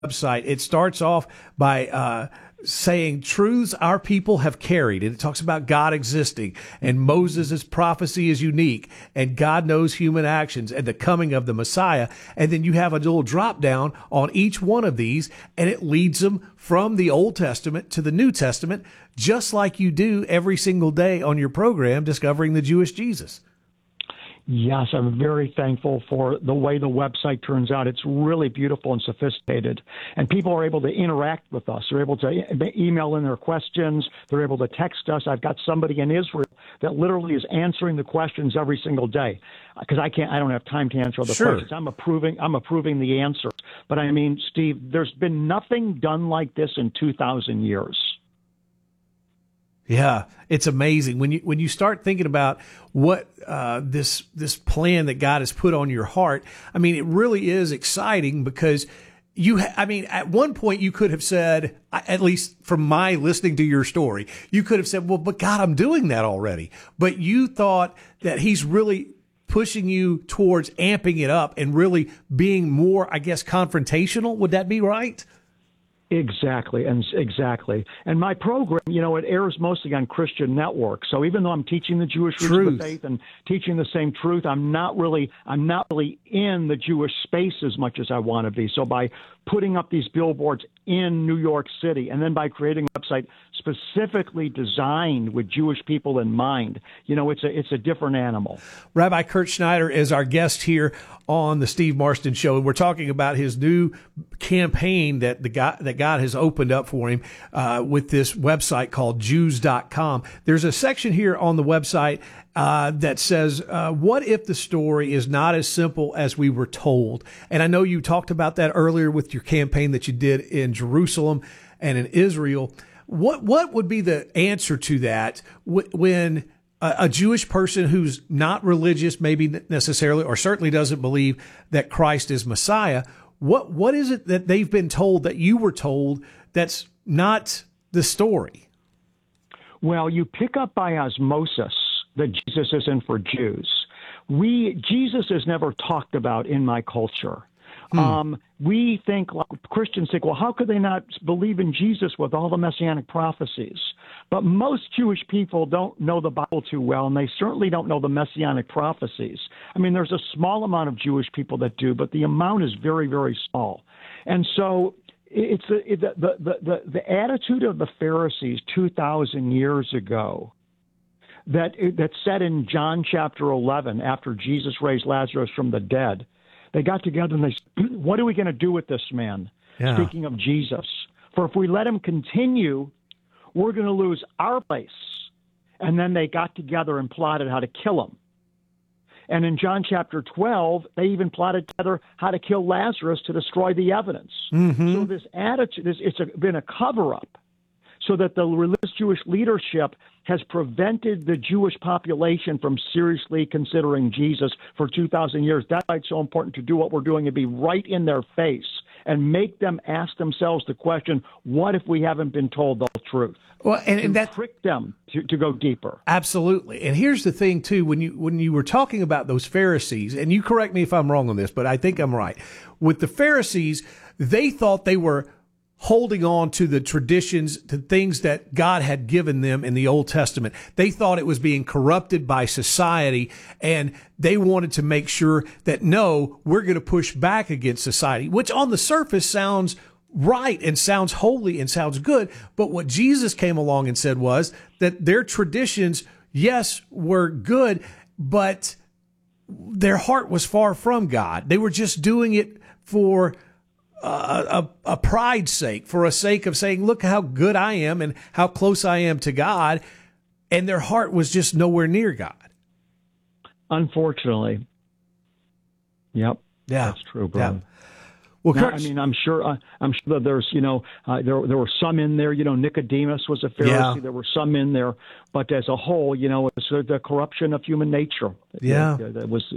website, it starts off by saying truths our people have carried. And it talks about God existing, and Moses' prophecy is unique, and God knows human actions, and the coming of the Messiah. And then you have a little drop down on each one of these, and it leads them from the Old Testament to the New Testament, just like you do every single day on your program, Discovering the Jewish Jesus. Yes, I'm very thankful for the way the website turns out. It's really beautiful and sophisticated, and people are able to interact with us. They're able to email in their questions. They're able to text us. I've got somebody in Israel that literally is answering the questions every single day, because I don't have time to answer all the questions. I'm approving the answers. But I mean, Steve, there's been nothing done like this in 2,000 years. Yeah, it's amazing when you start thinking about what this plan that God has put on your heart. I mean, it really is exciting, because at one point you could have said, at least from my listening to your story, you could have said, well, but God, I'm doing that already. But you thought that He's really pushing you towards amping it up and really being more, I guess, confrontational. Would that be right? Exactly. And my program, it airs mostly on Christian networks. So even though I'm teaching the Jewish roots of the faith and teaching the same truth, I'm not really in the Jewish space as much as I want to be. So by putting up these billboards in New York City, and then by creating a website specifically designed with Jewish people in mind, it's a different animal. Rabbi Kurt Schneider is our guest here on the Steve Marston Show, and we're talking about his new campaign that God has opened up for him with this website called Jews.com. There's a section here on the website that says, what if the story is not as simple as we were told? And I know you talked about that earlier with your campaign that you did in Jerusalem and in Israel. What would be the answer to that when a Jewish person who's not religious, maybe necessarily, or certainly doesn't believe that Christ is Messiah, what is it that they've been told, that you were told, that's not the story? Well, you pick up by osmosis that Jesus isn't for Jews. Jesus is never talked about in my culture. We think, like Christians think, well, how could they not believe in Jesus with all the messianic prophecies? But most Jewish people don't know the Bible too well, and they certainly don't know the messianic prophecies. I mean, there's a small amount of Jewish people that do, but the amount is very, very small. And so it's the attitude of the Pharisees 2,000 years ago that said in John chapter 11, after Jesus raised Lazarus from the dead. They got together and they said, what are we going to do with this man? Yeah. Speaking of Jesus. For if we let him continue, we're going to lose our place. And then they got together and plotted how to kill him. And in John chapter 12, they even plotted together how to kill Lazarus to destroy the evidence. Mm-hmm. So this attitude, been a cover-up, so that the religious Jewish leadership has prevented the Jewish population from seriously considering Jesus for 2,000 years. That's why it's so important to do what we're doing and be right in their face and make them ask themselves the question, what if we haven't been told the truth? Well, and that trick them to go deeper. Absolutely. And here's the thing, too, when you were talking about those Pharisees, and you correct me if I'm wrong on this, but I think I'm right. With the Pharisees, they thought they were holding on to the traditions, to things that God had given them in the Old Testament. They thought it was being corrupted by society, and they wanted to make sure that, no, we're going to push back against society, which on the surface sounds right and sounds holy and sounds good. But what Jesus came along and said was that their traditions, yes, were good, but their heart was far from God. They were just doing it for a pride's sake, for a sake of saying, look how good I am and how close I am to God. And their heart was just nowhere near God. Unfortunately. Yep. Yeah. That's true, brother. Yeah. Well, now, I mean, I'm sure that there's, there were some in there, Nicodemus was a Pharisee. Yeah. There were some in there, but as a whole, it's the corruption of human nature. Yeah. That was, yeah.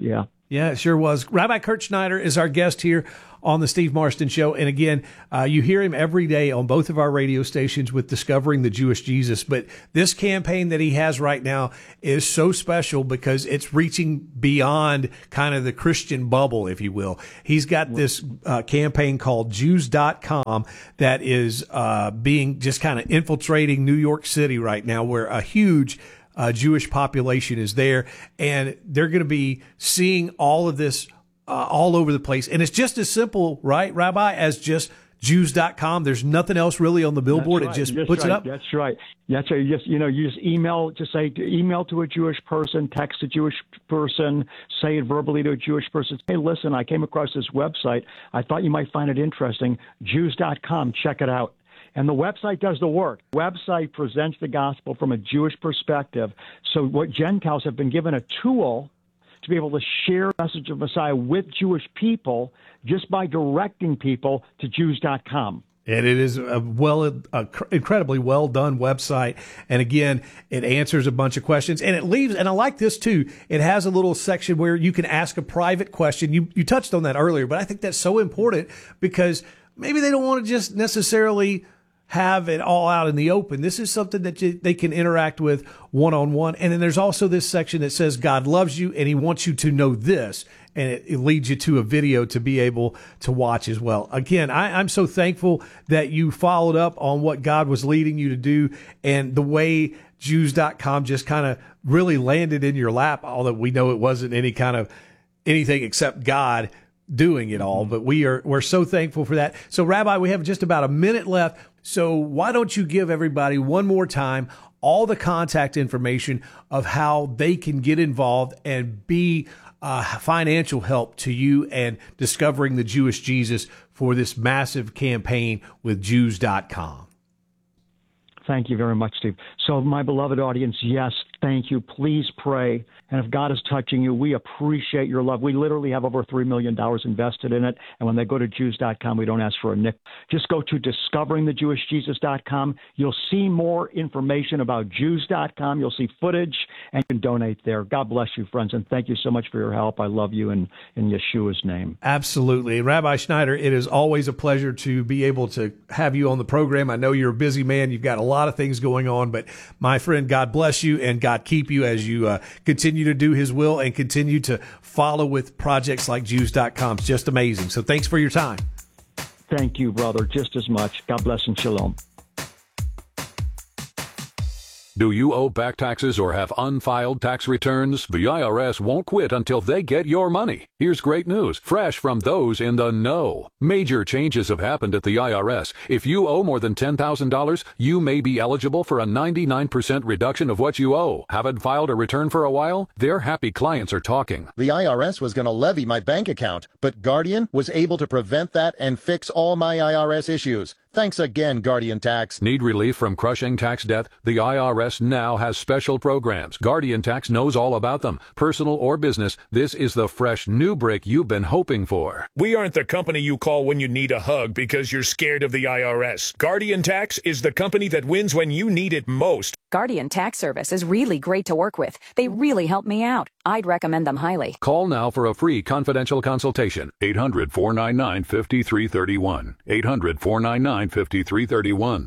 Yeah, it sure was. Rabbi Kurt Schneider is our guest here on the Steve Marston Show. And again, you hear him every day on both of our radio stations with Discovering the Jewish Jesus. But this campaign that he has right now is so special because it's reaching beyond kind of the Christian bubble, if you will. He's got this campaign called Jews.com that is being just kind of infiltrating New York City right now, where a huge Jewish population is there, and they're going to be seeing all of this all over the place. And it's just as simple, right, Rabbi, as just Jews.com. There's nothing else really on the billboard. Right. It just puts it up. That's right. That's right. You just email, email to a Jewish person, text a Jewish person, say it verbally to a Jewish person. Hey, listen, I came across this website. I thought you might find it interesting. Jews.com. Check it out. And the website does the work. The website presents the gospel from a Jewish perspective. So what Gentiles have been given a tool to be able to share the message of Messiah with Jewish people just by directing people to Jews.com. And it is a incredibly well done website. And again, it answers a bunch of questions, and it leaves, and I like this too. It has a little section where you can ask a private question. You touched on that earlier, but I think that's so important because maybe they don't want to just necessarily have it all out in the open. This is something that they can interact with one-on-one. And then there's also this section that says God loves you and he wants you to know this. And it leads you to a video to be able to watch as well. Again, I'm so thankful that you followed up on what God was leading you to do and the way Jews.com just kind of really landed in your lap, although we know it wasn't anything except God doing it all. But we're so thankful for that. So, Rabbi, we have just about a minute left. So why don't you give everybody one more time all the contact information of how they can get involved and be financial help to you and Discovering the Jewish Jesus for this massive campaign with Jews.com. Thank you very much, Steve. So, my beloved audience, yes, thank you. Please pray. And if God is touching you, we appreciate your love. We literally have over $3 million invested in it. And when they go to Jews.com, we don't ask for a nickel. Just go to discoveringthejewishjesus.com. You'll see more information about Jews.com. You'll see footage and you can donate there. God bless you, friends. And thank you so much for your help. I love you in Yeshua's name. Absolutely. Rabbi Schneider, it is always a pleasure to be able to have you on the program. I know you're a busy man. You've got a lot of things going on, but my friend, God bless you and God keep you as you continue to do his will and continue to follow with projects like Jews.com. It's just amazing. So thanks for your time. Thank you, brother, just as much. God bless and shalom. Do you owe back taxes or have unfiled tax returns? The IRS won't quit until they get your money. Here's great news, fresh from those in the know. Major changes have happened at the IRS. If you owe more than $10,000, you may be eligible for a 99% reduction of what you owe. Haven't filed a return for a while? Their happy clients are talking. The IRS was going to levy my bank account, but Guardian was able to prevent that and fix all my IRS issues. Thanks again, Guardian Tax. Need relief from crushing tax debt? The IRS now has special programs. Guardian Tax knows all about them. Personal or business, this is the fresh new break you've been hoping for. We aren't the company you call when you need a hug because you're scared of the IRS. Guardian Tax is the company that wins when you need it most. Guardian Tax Service is really great to work with. They really help me out. I'd recommend them highly. Call now for a free confidential consultation. 800-499-5331. 800-499-5331.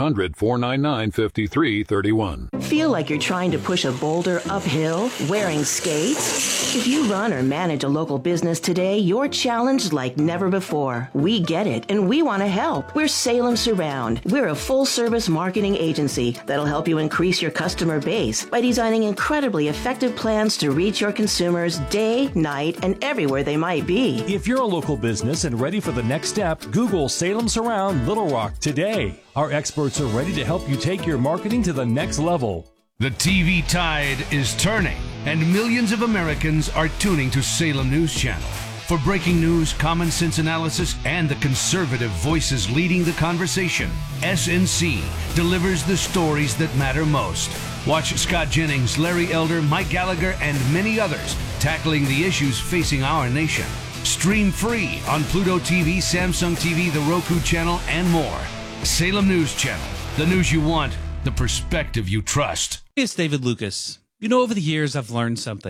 800-499-5331. Feel like you're trying to push a boulder uphill wearing skates? If you run or manage a local business today, you're challenged like never before. We get it, and we want to help. We're Salem Surround. We're a full-service marketing agency that'll help you increase your customer base by designing incredibly effective plans to reach your consumers day, night, and everywhere they might be. If you're a local business and ready for the next step, Google Salem Surround Little Rock today. Our experts are ready to help you take your marketing to the next level. The TV tide is turning, and millions of Americans are tuning to Salem News Channel. For breaking news, common sense analysis, and the conservative voices leading the conversation, SNC delivers the stories that matter most. Watch Scott Jennings, Larry Elder, Mike Gallagher, and many others tackling the issues facing our nation. Stream free on Pluto TV, Samsung TV, the Roku channel, and more. Salem News Channel. The news you want, the perspective you trust. It's David Lucas. You know, over the years, I've learned something.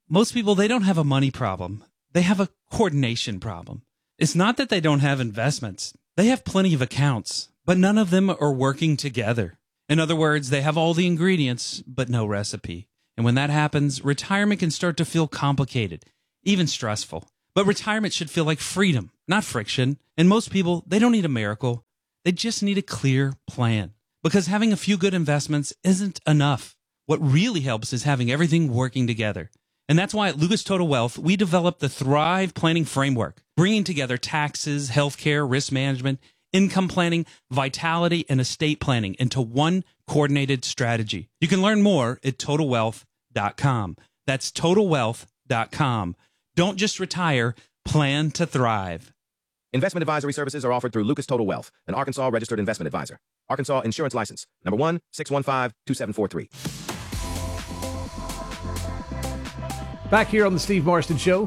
most people, they don't have a money problem. They have a coordination problem. It's not that they don't have investments. They have plenty of accounts, but none of them are working together. In other words, they have all the ingredients, but no recipe. And when that happens, retirement can start to feel complicated, even stressful. But retirement should feel like freedom, not friction. And most people, they don't need a miracle. They just need a clear plan. Because having a few good investments isn't enough. What really helps is having everything working together. And that's why at Lucas Total Wealth, we developed the Thrive Planning Framework, bringing together taxes, healthcare, risk management, income planning, vitality, and estate planning into one coordinated strategy. You can learn more at TotalWealth.com. That's TotalWealth.com. Don't just retire, plan to thrive. Investment advisory services are offered through Lucas Total Wealth, an Arkansas registered investment advisor. Arkansas Insurance License, number 1-615-2743. Back here on the Steve Marston Show.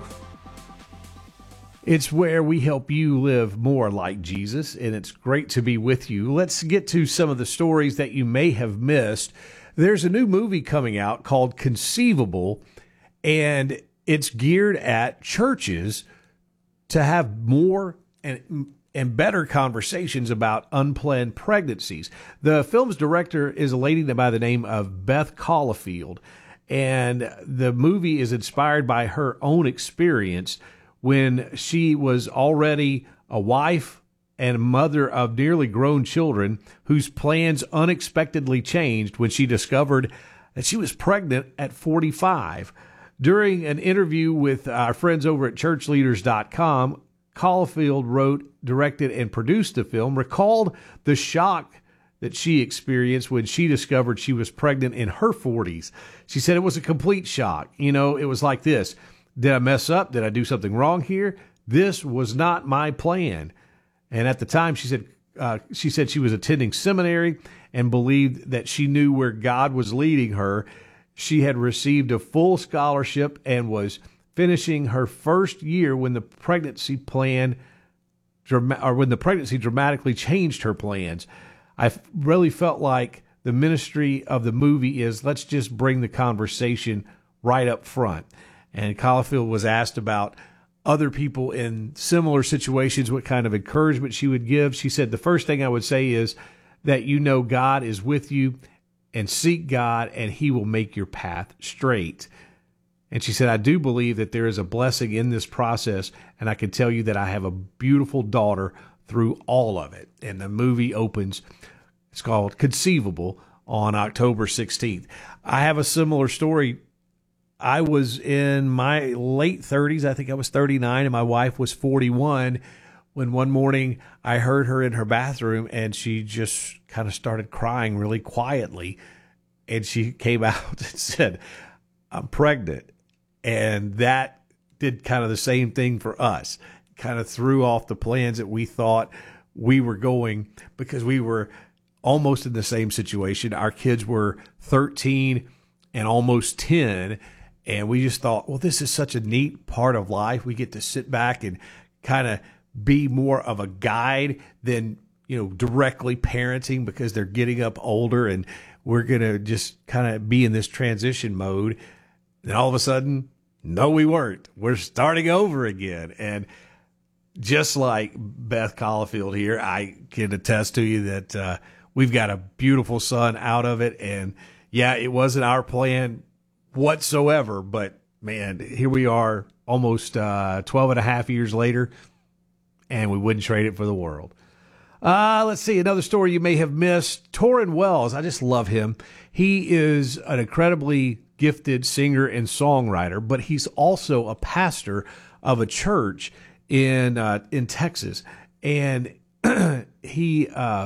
It's where we help you live more like Jesus, and it's great to be with you. Let's get to some of the stories that you may have missed. There's a new movie coming out called Conceivable, and it's geared at churches to have more and better conversations about unplanned pregnancies. The film's director is a lady by the name of Beth Caulfield, and the movie is inspired by her own experience when she was already a wife and mother of nearly grown children whose plans unexpectedly changed when she discovered that she was pregnant at 45. During an interview with our friends over at churchleaders.com, Caulfield wrote, directed, and produced the film, recalled the shock that she experienced when she discovered she was pregnant in her 40s. She said it was a complete shock. You know, it was like this. Did I mess up? Did I do something wrong here? This was not my plan. And at the time, she said she was attending seminary and believed that she knew where God was leading her. She had received a full scholarship and was finishing her first year when the pregnancy dramatically changed her plans. I really felt like the ministry of the movie is let's just bring the conversation right up front. And Caulfield was asked about other people in similar situations, what kind of encouragement she would give. She said, the first thing I would say is that you know God is with you and seek God and he will make your path straight. And she said, I do believe that there is a blessing in this process, and I can tell you that I have a beautiful daughter through all of it. And the movie opens, it's called Conceivable, on October 16th. I have a similar story. I was in my late 30s. I think I was 39, and my wife was 41 when one morning I heard her in her bathroom, and she just kind of started crying really quietly. And she came out and said, I'm pregnant. And that did kind of the same thing for us. Kind of threw off the plans that we thought we were going, because we were almost in the same situation. Our kids were 13 and almost 10. And we just thought, well, this is such a neat part of life. We get to sit back and kind of be more of a guide than, directly parenting, because they're getting up older and we're going to just kind of be in this transition mode. And all of a sudden, no, we weren't. We're starting over again. And just like Beth Caulfield here, I can attest to you that we've got a beautiful son out of it. And yeah, it wasn't our plan whatsoever, but man, here we are almost 12 and a half years later, and we wouldn't trade it for the world. Let's see, another story you may have missed. Torrin Wells, I just love him. He is an incredibly gifted singer and songwriter, but he's also a pastor of a church in Texas. And he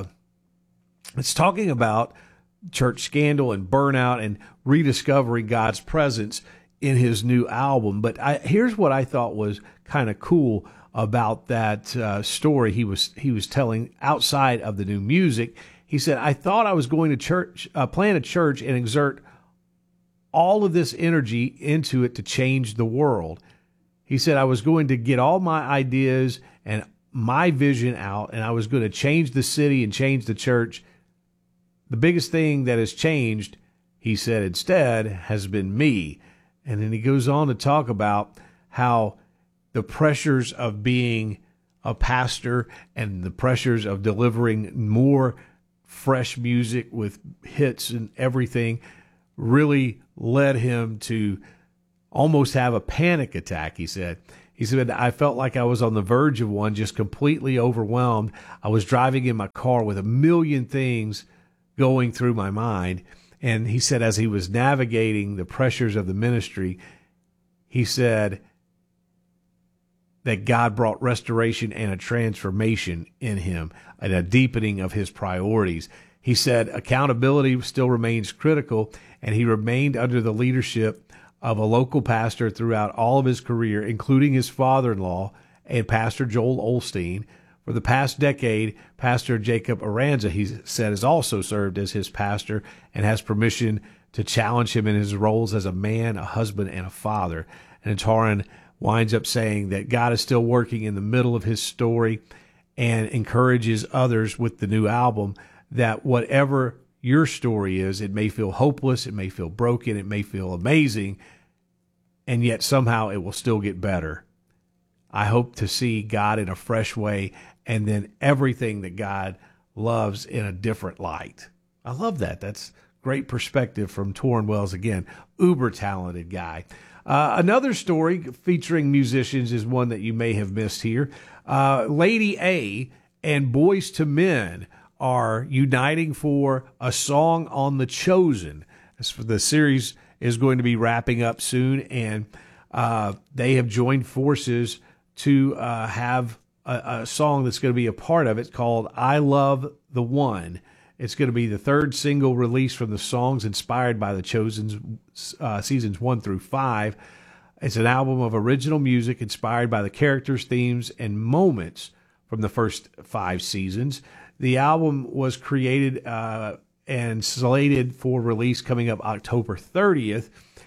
is talking about church scandal and burnout and rediscovering God's presence in his new album. But here's what I thought was kind of cool about that story he was telling outside of the new music. He said, I thought I was going to plant a church and exert all of this energy into it to change the world. He said, I was going to get all my ideas and my vision out, and I was going to change the city and change the church. The biggest thing that has changed, he said, instead, has been me. And then he goes on to talk about how the pressures of being a pastor and the pressures of delivering more fresh music with hits and everything really led him to almost have a panic attack, he said. He said, I felt like I was on the verge of one, just completely overwhelmed. I was driving in my car with a million things going through my mind. And he said, as he was navigating the pressures of the ministry, he said that God brought restoration and a transformation in him and a deepening of his priorities. He said accountability still remains critical, and he remained under the leadership of a local pastor throughout all of his career, including his father-in-law and Pastor Joel Osteen. For the past decade, Pastor Jacob Aranza, he said, has also served as his pastor and has permission to challenge him in his roles as a man, a husband, and a father. And Taryn winds up saying that God is still working in the middle of his story and encourages others with the new album that whatever your story is, it may feel hopeless, it may feel broken, it may feel amazing, and yet somehow it will still get better. I hope to see God in a fresh way and then everything that God loves in a different light. I love that. That's great perspective from Torrin Wells again. Uber talented guy. Another story featuring musicians is one that you may have missed here. Lady A and Boyz II Men are uniting for a song on The Chosen. The series is going to be wrapping up soon, and they have joined forces to have a song that's going to be a part of it called I Love the One. It's going to be the third single released from the songs inspired by The Chosen's seasons 1 through 5. It's an album of original music inspired by the characters, themes, and moments from the first 5 seasons. The album was created and slated for release coming up October 30th.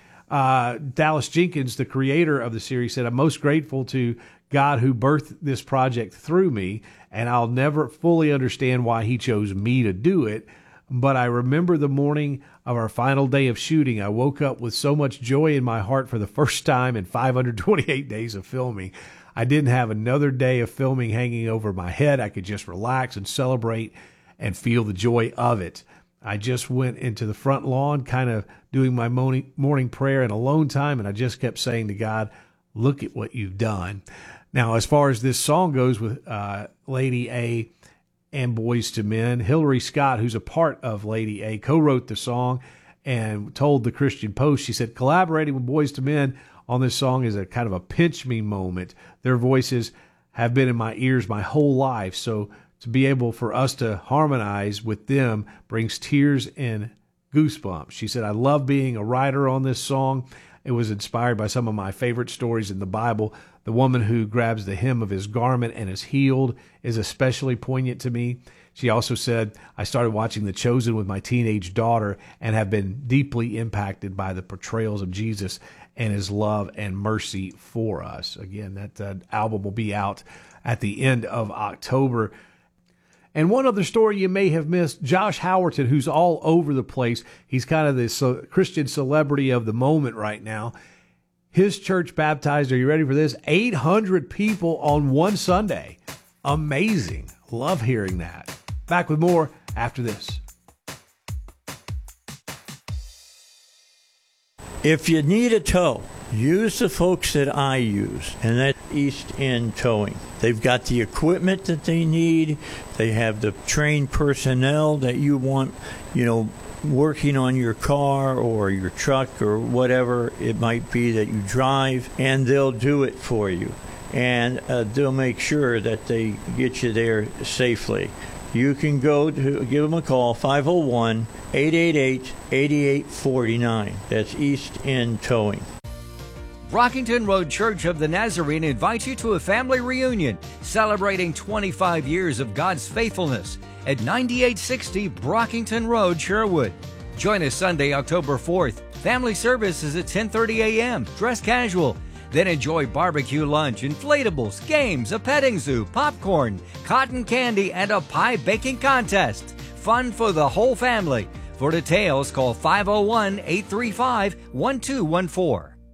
Dallas Jenkins, the creator of the series, said, I'm most grateful to God who birthed this project through me, and I'll never fully understand why he chose me to do it. But I remember the morning of our final day of shooting. I woke up with so much joy in my heart for the first time in 528 days of filming. I didn't have another day of filming hanging over my head. I could just relax and celebrate and feel the joy of it. I just went into the front lawn, kind of doing my morning prayer and alone time, and I just kept saying to God, look at what you've done. Now, as far as this song goes with Lady A and Boyz II Men, Hillary Scott, who's a part of Lady A, co-wrote the song and told the Christian Post, she said, collaborating with Boyz II Men on this song is a kind of a pinch me moment. Their voices have been in my ears my whole life, so to be able for us to harmonize with them brings tears and goosebumps. She said, I love being a writer on this song. It was inspired by some of my favorite stories in the Bible. The woman who grabs the hem of his garment and is healed is especially poignant to me. She also said, I started watching The Chosen with my teenage daughter and have been deeply impacted by the portrayals of Jesus and his love and mercy for us. Again, that album will be out at the end of October. And one other story you may have missed, Josh Howerton, who's all over the place. He's kind of this Christian celebrity of the moment right now. His church baptized, are you ready for this? 800 people on one Sunday. Amazing. Love hearing that. Back with more after this. If you need a tow, use the folks that I use, and that's East End Towing. They've got the equipment that they need. They have the trained personnel that you want, working on your car or your truck or whatever it might be that you drive, and they'll do it for you. And they'll make sure that they get you there safely. You can go to give them a call, 501-888-8849. That's East End Towing. Brockington Road Church of the Nazarene invites you to a family reunion celebrating 25 years of God's faithfulness at 9860 Brockington Road, Sherwood. Join us Sunday, October 4th. Family service is at 10:30 a.m. Dress casual. Then enjoy barbecue lunch, inflatables, games, a petting zoo, popcorn, cotton candy, and a pie baking contest. Fun for the whole family. For details, call 501-835-1214.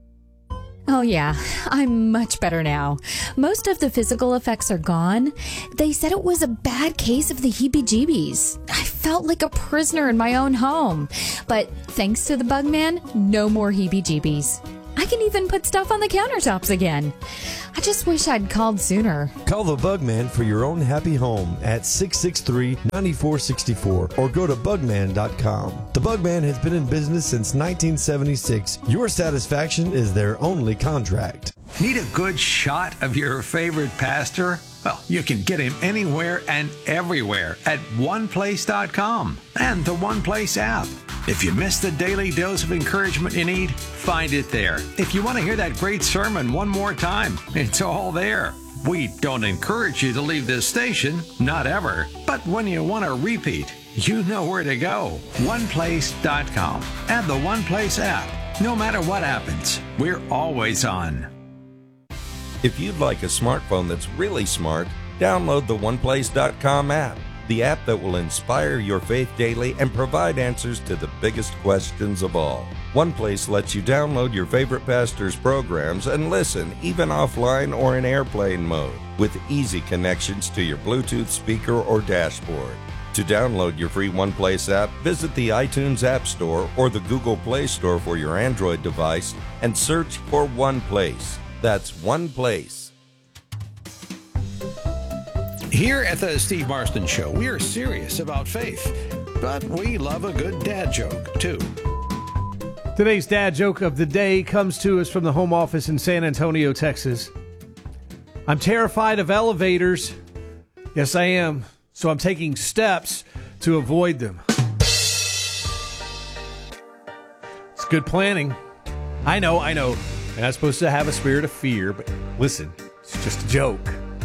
Oh, yeah. I'm much better now. Most of the physical effects are gone. They said it was a bad case of the heebie-jeebies. I felt like a prisoner in my own home. But thanks to the Bugman, no more heebie-jeebies. I can even put stuff on the countertops again. I just wish I'd called sooner. Call the Bugman for your own happy home at 663-9464 or go to bugman.com. The Bugman has been in business since 1976. Your satisfaction is their only contract. Need a good shot of your favorite pastor? Well, you can get him anywhere and everywhere at oneplace.com and the One Place app. If you miss the daily dose of encouragement you need, find it there. If you want to hear that great sermon one more time, it's all there. We don't encourage you to leave this station, not ever. But when you want to repeat, you know where to go. oneplace.com and the One Place app. No matter what happens, we're always on. If you'd like a smartphone that's really smart, download the oneplace.com app, the app that will inspire your faith daily and provide answers to the biggest questions of all. OnePlace lets you download your favorite pastor's programs and listen, even offline or in airplane mode, with easy connections to your Bluetooth speaker or dashboard. To download your free OnePlace app, visit the iTunes App Store or the Google Play Store for your Android device and search for OnePlace. That's OnePlace. Here at the Steve Marston Show, we are serious about faith, but we love a good dad joke, too. Today's dad joke of the day comes to us from the home office in San Antonio, Texas. I'm terrified of elevators. Yes, I am. So I'm taking steps to avoid them. It's good planning. I know. You're not supposed to have a spirit of fear, but listen, it's just a joke.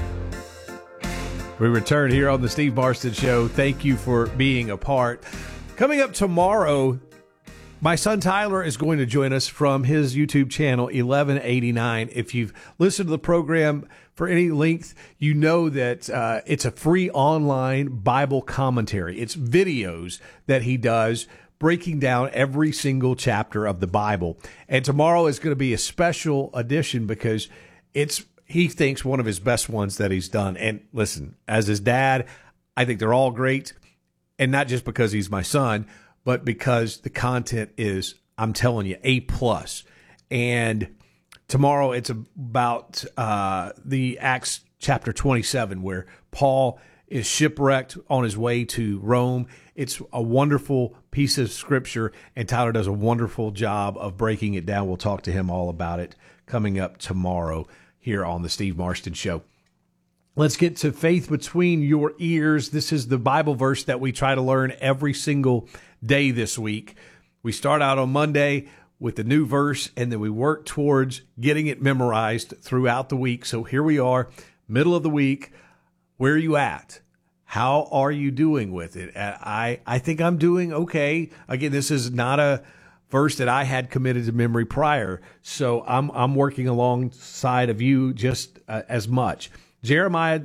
We return here on the Steve Marston Show. Thank you for being a part. Coming up tomorrow, my son Tyler is going to join us from his YouTube channel, 1189. If you've listened to the program for any length, you know that it's a free online Bible commentary. It's videos that he does breaking down every single chapter of the Bible. And tomorrow is going to be a special edition because he thinks one of his best ones that he's done. And listen, as his dad, I think they're all great. And not just because he's my son, but because the content is, I'm telling you, A+. And tomorrow it's about the Acts chapter 27, where Paul is shipwrecked on his way to Rome. It's a wonderful piece of scripture, and Tyler does a wonderful job of breaking it down. We'll talk to him all about it coming up tomorrow here on the Steve Marston Show. Let's get to faith between your ears. This is the Bible verse that we try to learn every single day this week. We start out on Monday with the new verse, and then we work towards getting it memorized throughout the week. So here we are, middle of the week. Where are you at? How are you doing with it? I think I'm doing okay. Again, this is not a verse that I had committed to memory prior, so I'm working alongside of you just as much. Jeremiah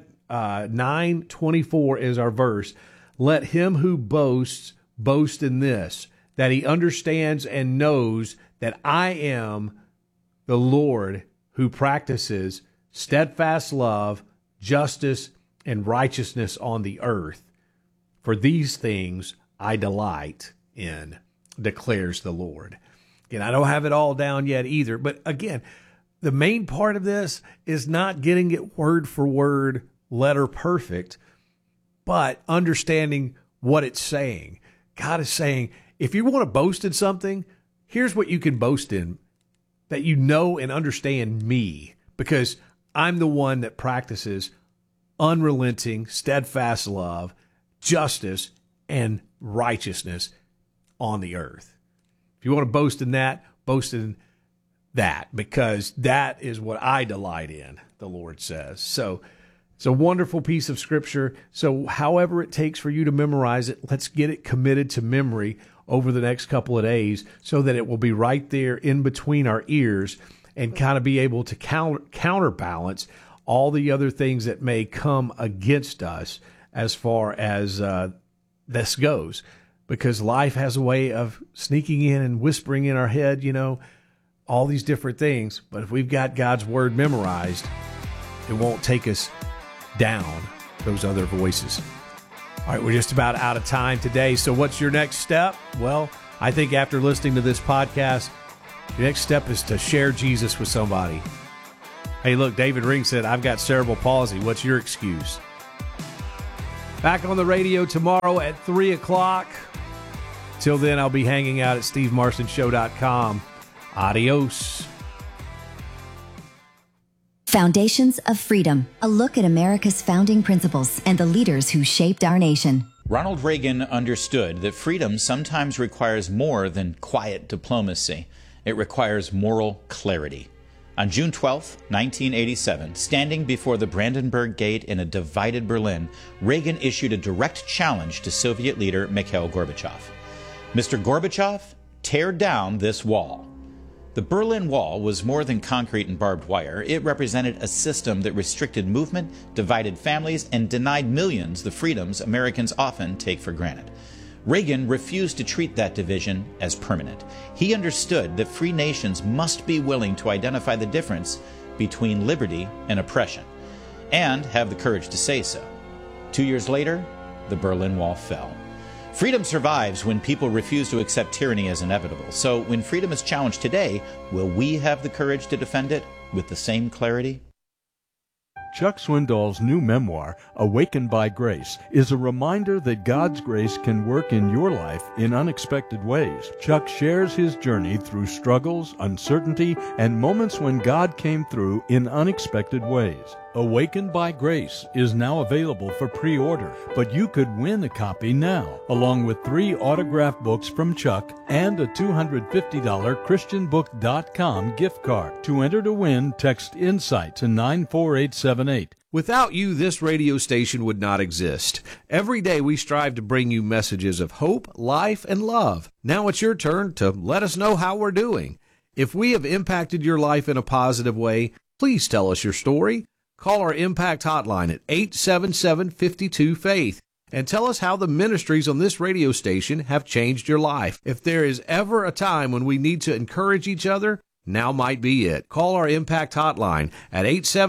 9:24 is our verse. Let him who boasts boast in this, that he understands and knows that I am the Lord who practices steadfast love, justice, and righteousness on the earth. For these things I delight in, declares the Lord. Again, I don't have it all down yet either, but again, the main part of this is not getting it word for word, letter perfect, but understanding what it's saying. God is saying, if you want to boast in something, here's what you can boast in, that you know and understand me, because I'm the one that practices unrelenting, steadfast love, justice, and righteousness on the earth. If you want to boast in that, boast in that, because that is what I delight in, the Lord says. So it's a wonderful piece of scripture. So however it takes for you to memorize it, let's get it committed to memory over the next couple of days so that it will be right there in between our ears and kind of be able to counterbalance all the other things that may come against us as far as this goes. Because life has a way of sneaking in and whispering in our head, all these different things. But if we've got God's word memorized, it won't take us down those other voices. All right, we're just about out of time today. So what's your next step? Well, I think after listening to this podcast, your next step is to share Jesus with somebody. Hey, look, David Ring said, I've got cerebral palsy. What's your excuse? Back on the radio tomorrow at 3 o'clock. Till then, I'll be hanging out at stevemarsonshow.com. Adios. Foundations of Freedom, a look at America's founding principles and the leaders who shaped our nation. Ronald Reagan understood that freedom sometimes requires more than quiet diplomacy. It requires moral clarity. On June 12, 1987, standing before the Brandenburg Gate in a divided Berlin, Reagan issued a direct challenge to Soviet leader Mikhail Gorbachev. Mr. Gorbachev, tear down this wall. The Berlin Wall was more than concrete and barbed wire. It represented a system that restricted movement, divided families, and denied millions the freedoms Americans often take for granted. Reagan refused to treat that division as permanent. He understood that free nations must be willing to identify the difference between liberty and oppression, and have the courage to say so. 2 years later, the Berlin Wall fell. Freedom survives when people refuse to accept tyranny as inevitable. So when freedom is challenged today, will we have the courage to defend it with the same clarity? Chuck Swindoll's new memoir, Awakened by Grace, is a reminder that God's grace can work in your life in unexpected ways. Chuck shares his journey through struggles, uncertainty, and moments when God came through in unexpected ways. Awakened by Grace is now available for pre-order, but you could win a copy now, along with 3 autographed books from Chuck and a $250 ChristianBook.com gift card. To enter to win, text INSIGHT to 94878. Without you, this radio station would not exist. Every day we strive to bring you messages of hope, life, and love. Now it's your turn to let us know how we're doing. If we have impacted your life in a positive way, please tell us your story. Call our Impact Hotline at 877-52-FAITH and tell us how the ministries on this radio station have changed your life. If there is ever a time when we need to encourage each other, now might be it. Call our Impact Hotline at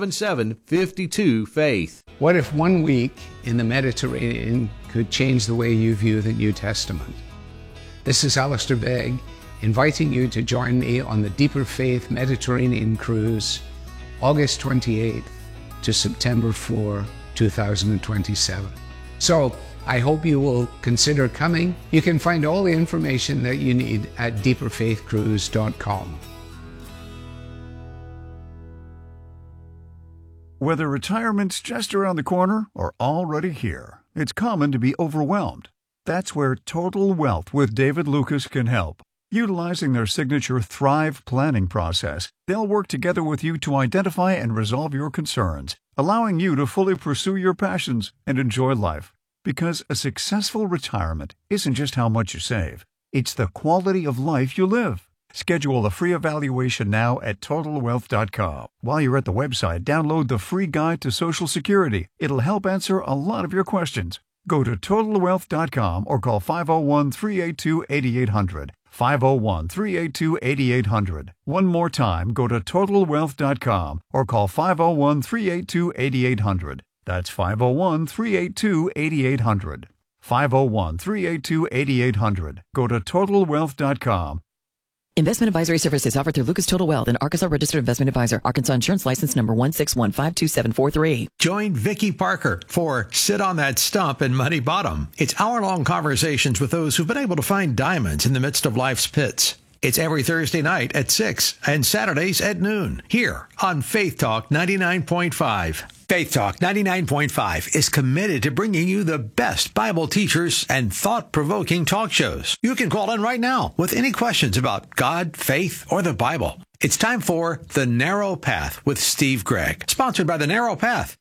877-52-FAITH. What if 1 week in the Mediterranean could change the way you view the New Testament? This is Alistair Begg, inviting you to join me on the Deeper Faith Mediterranean Cruise, August 28th to September 4, 2027. So I hope you will consider coming. You can find all the information that you need at deeperfaithcruise.com. Whether retirement's just around the corner or already here, it's common to be overwhelmed. That's where Total Wealth with David Lucas can help. Utilizing their signature Thrive planning process, they'll work together with you to identify and resolve your concerns, allowing you to fully pursue your passions and enjoy life. Because a successful retirement isn't just how much you save, it's the quality of life you live. Schedule a free evaluation now at TotalWealth.com. While you're at the website, download the free guide to Social Security. It'll help answer a lot of your questions. Go to TotalWealth.com or call 501-382-8800. 501-382-8800. One more time, go to TotalWealth.com or call 501-382-8800. That's 501-382-8800. 501-382-8800. Go to TotalWealth.com. Investment advisory services offered through Lucas Total Wealth, an Arkansas registered investment advisor. Arkansas Insurance License number 161527443. Join Vicki Parker for Sit on That Stump in Muddy Bottom. It's hour-long conversations with those who've been able to find diamonds in the midst of life's pits. It's every Thursday night at 6 and Saturdays at noon here on Faith Talk 99.5. Faith Talk 99.5 is committed to bringing you the best Bible teachers and thought-provoking talk shows. You can call in right now with any questions about God, faith, or the Bible. It's time for The Narrow Path with Steve Gregg, sponsored by The Narrow Path.